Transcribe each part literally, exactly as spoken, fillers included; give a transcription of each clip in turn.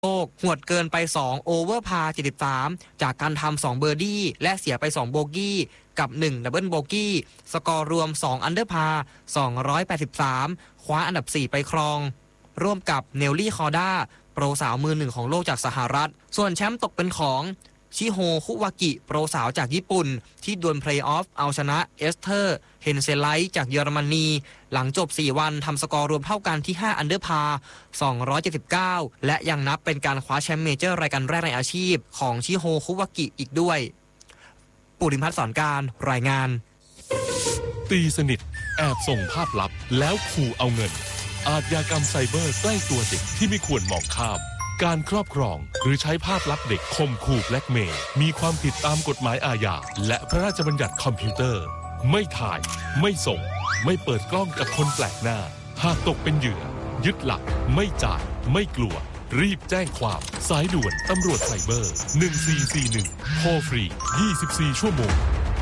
โลกหวดเกินไปสองโอเวอร์พาร์เจ็ดสิบสามจากการทำสองเบอร์ดี้และเสียไปสองโบกี้กับหนึ่งดับเบิลโบกี้สกอร์รวมสองอันเดอร์พาร์สองร้อยแปดสิบสามคว้าอันดับสี่ไปครองร่วมกับเนลลี่คอร์ด้าโปรสาวมือหนึ่งของโลกจากสหรัฐส่วนแชมป์ตกเป็นของชิโฮคุวากิโปรสาวจากญี่ปุ่นที่ดวลเพลย์ออฟเอาชนะเอสเธอร์เฮนเซไลท์จากเยอรมนีหลังจบสี่วันทำสกอร์รวมเท่ากันที่ห้าอันเดอร์พาร์สองร้อยเจ็ดสิบเก้าและยังนับเป็นการคว้าแชมป์เมเจอร์รายการแรกในอาชีพของชิโฮคุวากิอีกด้วยปุริพัฒน์สอนการรายงานตีสนิทแอบส่งภาพลับแล้วขู่เอาเงินอาชญากรรมไซเบอร์ใกล้ตัวเด็กที่ไม่ควรมองข้ามการครอบครองหรือใช้ภาพลับเด็กข่มขู่แบล็กเมย์มีความผิดตามกฎหมายอาญาและพระราชบัญญัติคอมพิวเตอร์ไม่ถ่ายไม่ส่งไม่เปิดกล้องกับคนแปลกหน้าหากตกเป็นเหยื่อยึดหลักไม่จ่ายไม่กลัวรีบแจ้งความสายด่วนตำรวจไซเบอร์หนึ่งสี่สี่หนึ่งโทรฟรียี่สิบสี่ชั่วโมง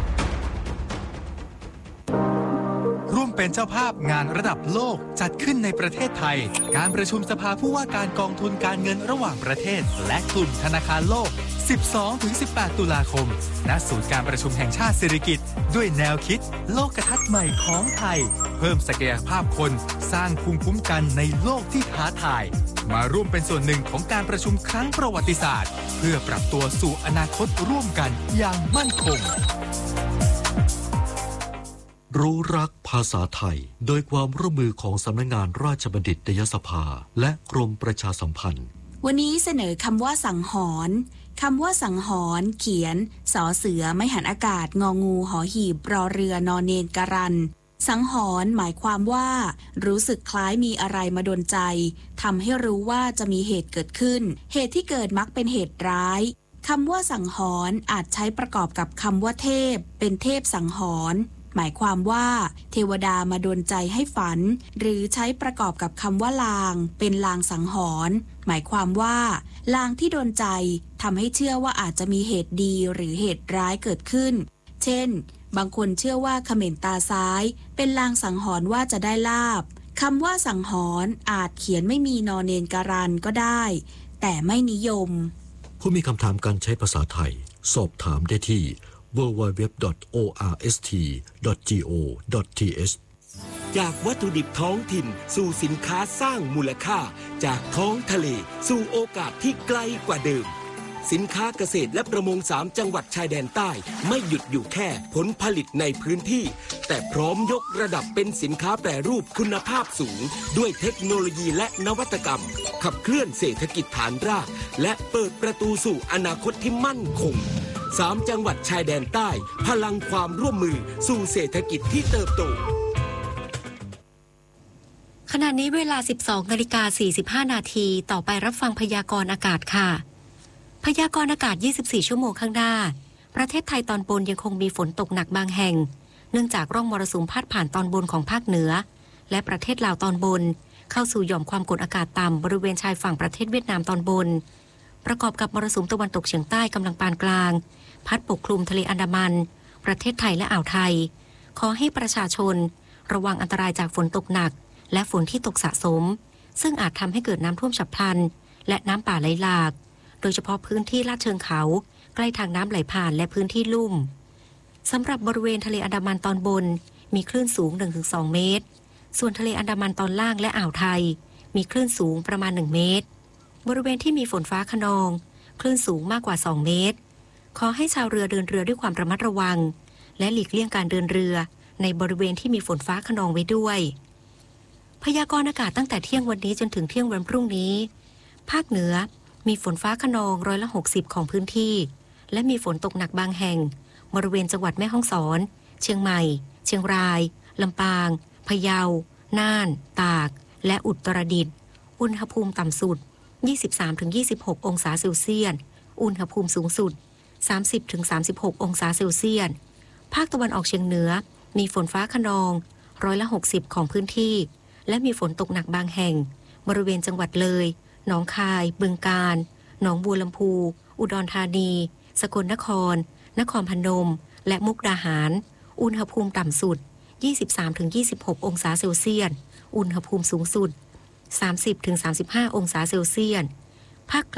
ร่วมเป็นเจ้าภาพงานระดับโลกจัดขึ้นในประเทศไทยการประชุมสภาผู้ว่าการกองทุนการเงินระหว่างประเทศและกลุ่มธนาคารโลก สิบสองถึงสิบแปด ตุลาคมณศูนย์การประชุมแห่งชาติสิริกิติ์ด้วยแนวคิดโลกทัศน์ใหม่ของไทยเพิ่มศักยภาพคนสร้างภูมิคุ้มกันในโลกที่ท้าทายมาร่วมเป็นส่วนหนึ่งของการประชุมครั้งประวัติศาสตร์เพื่อปรับตัวสู่อนาคตร่วมกันอย่างมั่นคงรู้รักภาษาไทยโดยความร่วมมือของสำนักงานราชบัณฑิตยสภาและกรมประชาสัมพันธ์วันนี้เสนอคำว่าสังหรณ์คำว่าสังหรณ์เขียนสอเสือไม่หันอากาศงองูหอหีบรอเรือนอนเนนการันสังหรณ์หมายความว่ารู้สึกคล้ายมีอะไรมาดลใจทำให้รู้ว่าจะมีเหตุเกิดขึ้นเหตุที่เกิดมักเป็นเหตุร้ายคำว่าสังหรณ์อาจใช้ประกอบกับคำว่าเทพเป็นเทพสังหรณ์หมายความว่าเทวดามาดลใจให้ฝันหรือใช้ประกอบกับคำว่าลางเป็นลางสังหรณ์หมายความว่าลางที่ดลใจทำให้เชื่อว่าอาจจะมีเหตุดีหรือเหตุร้ายเกิดขึ้นเช่นบางคนเชื่อว่าเขม่นตาซ้ายเป็นลางสังหรณ์ว่าจะได้ลาภคำว่าสังหรณ์อาจเขียนไม่มีนอเนนการันก็ได้แต่ไม่นิยมผู้มีคำถามการใช้ภาษาไทยสอบถามได้ที่ ดับเบิลยู ดับเบิลยู ดับเบิลยู ดอท โอ อาร์ เอส ที ดอท จี โอ ดอท ที เอชจากวัตถุดิบท้องถิ่นสู่สินค้าสร้างมูลค่าจากท้องทะเลสู่โอกาสที่ไกลกว่าเดิมสินค้าเกษตรและประมงสามจังหวัดชายแดนใต้ไม่หยุดอยู่แค่ผลผลิตในพื้นที่แต่พร้อมยกระดับเป็นสินค้าแปรรูปคุณภาพสูงด้วยเทคโนโลยีและนวัตกรรมขับเคลื่อนเศรษฐกิจฐานรากและเปิดประตูสู่อนาคตที่มั่นคงสามจังหวัดชายแดนใต้พลังความร่วมมือสู่เศรษฐกิจที่เติบโตขณะนี้เวลา สิบสองนาฬิกาสี่สิบห้า นาทีต่อไปรับฟังพยากรณ์อากาศค่ะพยากรณ์อากาศยี่สิบสี่ชั่วโมงข้างหน้าประเทศไทยตอนบนยังคงมีฝนตกหนักบางแห่งเนื่องจากร่องมรสุมพาดผ่านตอนบนของภาคเหนือและประเทศลาวตอนบนเข้าสู่หย่อมความกดอากาศต่ำบริเวณชายฝั่งประเทศเวียดนามตอนบนประกอบกับมรสุมตะวันตกเฉียงใต้กำลังปานกลางพัดปกคลุมทะเลอันดามันประเทศไทยและอ่าวไทยขอให้ประชาชนระวังอันตรายจากฝนตกหนักและฝนที่ตกสะสมซึ่งอาจทำให้เกิดน้ำท่วมฉับพลันและน้ำป่าไหลหลากโดยเฉพาะพื้นที่ลาดเชิงเขาใกล้ทางน้ำไหลผ่านและพื้นที่ลุ่มสำหรับบริเวณทะเลอันดามันตอนบนมีคลื่นสูง หนึ่งถึงสอง เมตรส่วนทะเลอันดามันตอนล่างและอ่าวไทยมีคลื่นสูงประมาณหนึ่งเมตรบริเวณที่มีฝนฟ้าคะนองคลื่นสูงมากกว่าสองเมตรขอให้ชาวเรือเดินเรือด้วยความระมัดระวังและหลีกเลี่ยงการเดินเรือในบริเวณที่มีฝนฟ้าคะนองไว้ด้วยพยากรณ์อากาศตั้งแต่เที่ยงวันนี้จนถึงเที่ยงวันพรุ่งนี้ภาคเหนือมีฝนฟ้าคะนองร้อยละหกสิบของพื้นที่และมีฝนตกหนักบางแห่งบริเวณจังหวัดแม่ฮ่องสอนเชียงใหม่เชียงรายลำปางพะเยาน่านตากและอุตรดิตถ์อุณหภูมิต่ำสุด ยี่สิบสามถึงยี่สิบหก องศาเซลเซียสอุณหภูมิสูงสุด สามสิบถึงสามสิบหก องศาเซลเซียสภาคตะวันออกเฉียงเหนือมีฝนฟ้าคะนองร้อยละหกสิบของพื้นที่และมีฝนตกหนักบางแห่งบริเวณจังหวัดเลยหนองคายบึงกาฬหนองบัวลำพูอุดรธานีสกลนครนครพนมและมุกดาหารอุณหภูมิต่ำสุด ยี่สิบสามถึงยี่สิบหก องศาเซลเซียสอุณหภูมิสูงสุด สามสิบถึงสามสิบห้า องศาเซลเซียสภาค